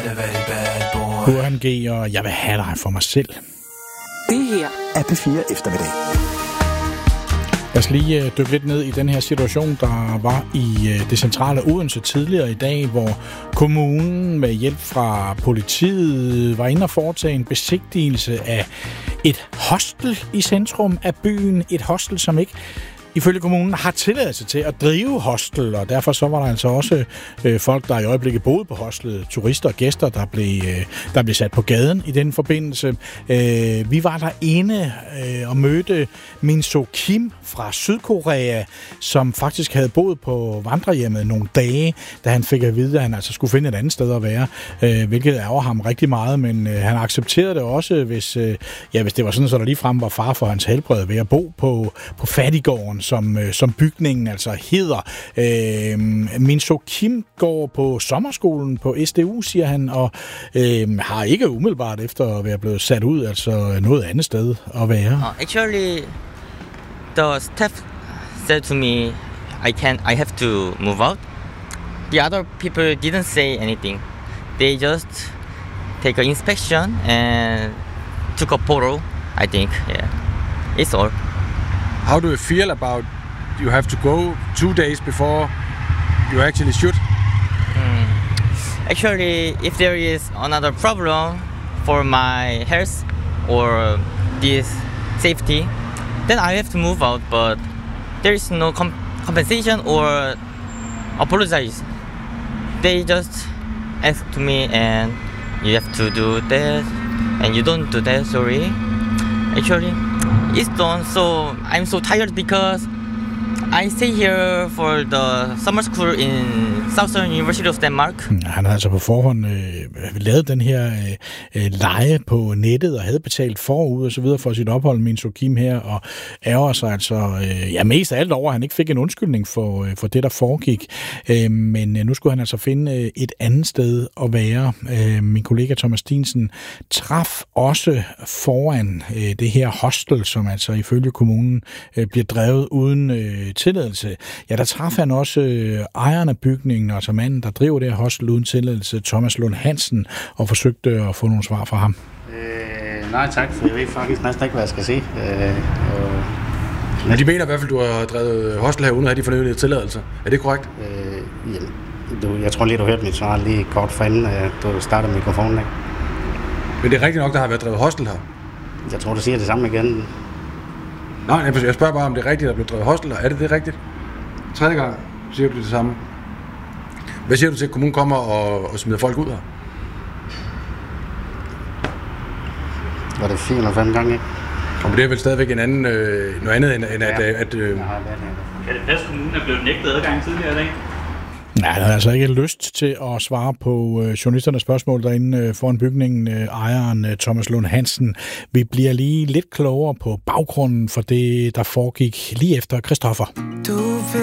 Burhan G. og Jeg vil have dig for mig selv. Det her er P4 Eftermiddag. Lad os lige dykke lidt ned i den her situation, der var i det centrale Odense tidligere i dag, hvor kommunen med hjælp fra politiet var inde og foretage en besigtigelse af et hostel i centrum af byen. Et hostel, som ikke ifølge kommunen har tilladelse til at drive hostel, og derfor så var der altså også folk, der i øjeblikket boede på hostlet, turister og gæster, der blev sat på gaden i den forbindelse. Vi var derinde og mødte Min So Kim fra Sydkorea, som faktisk havde boet på vandrehjemmet nogle dage, da han fik at vide, at han altså skulle finde et andet sted at være, hvilket ærger ham rigtig meget, men han accepterede det også, hvis det var sådan, så der ligefrem var far for hans helbred ved at bo på fattiggården, som bygningen altså hedder. Min So Kim går på sommerskolen på SDU, siger han, og har ikke umiddelbart efter at være blevet sat ud, altså noget andet sted at være. Actually, the staff said to me, I have to move out. The other people didn't say anything. They just take an inspection and took a photo, I think. Yeah, it's all. How do you feel about you have to go 2 days before you actually shoot? Actually, if there is another problem for my health or this safety, then I have to move out, but there is no compensation or apologize. They just ask to me and you have to do that and you don't do that, sorry. Actually, it's done, so I'm so tired because I stay here for the summer school in Southern University of Denmark. Han har altså på forhånd lavet den her leje på nettet og havde betalt forud og så videre for sit ophold med Min So Kim her, og ærger sig altså mest af alt over, at han ikke fik en undskyldning for det, der foregik. Men nu skulle han altså finde et andet sted at være. Min kollega Thomas Stinsen traf også foran det her hostel, som altså ifølge kommunen bliver drevet uden tilladelse. Ja, der traf han også ejeren af bygningen, altså manden, der driver det her hostel uden tilladelse, Thomas Lund Hansen, og forsøgte at få nogle svar fra ham. Nej tak, for jeg ved faktisk næsten ikke, hvad jeg skal sige. Men de mener i hvert fald, du har drevet hostel her uden at have de fornødne tilladelser. Er det korrekt? Jeg tror lige, du hørte mit svar lige kort forinden, du startede mikrofonen, ikke? Men det er rigtigt nok, der har været drevet hostel her? Jeg tror, du siger det samme igen. Nej, jeg spørger bare, om det er rigtigt, at der blev drevet hostel her. Er det rigtigt? 3. gang siger du det samme. Hvad siger du til, at kommunen kommer og smider folk ud her? Var det 4 eller 5 gange, ikke? Og det er vel stadigvæk noget andet end at... Kan det passe, kommunen er blevet nægtet adgang tidligere i dag? Ja, han har altså ikke lyst til at svare på journalisternes spørgsmål derinde foran bygningen, ejeren Thomas Lund Hansen. Vi bliver lige lidt klogere på baggrunden for det, der foregik lige efter Christoffer.